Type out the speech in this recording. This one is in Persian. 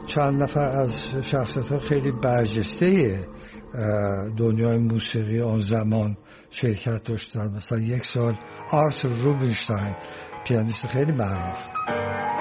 چند نفر از شخصیت‌ها خیلی برجسته دنیای موسیقی آن زمان شرکت داشتن. مثلا یک سال آرتور روبینشتاین، پیانیست خیلی معروف،